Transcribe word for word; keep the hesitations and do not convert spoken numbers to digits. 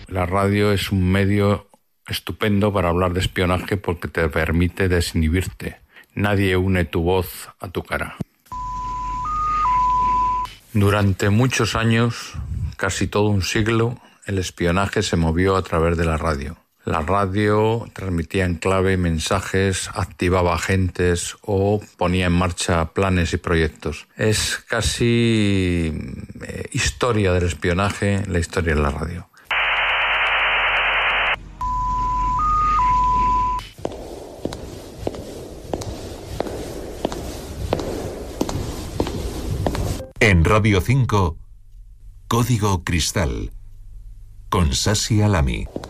La radio es un medio estupendo para hablar de espionaje porque te permite desinhibirte. Nadie une tu voz a tu cara. Durante muchos años, casi todo un siglo, el espionaje se movió a través de la radio. La radio transmitía en clave mensajes, activaba agentes o ponía en marcha planes y proyectos. Es casi eh, historia del espionaje, la historia de la radio. En Radio cinco, Código Cristal, con Sasi Alami.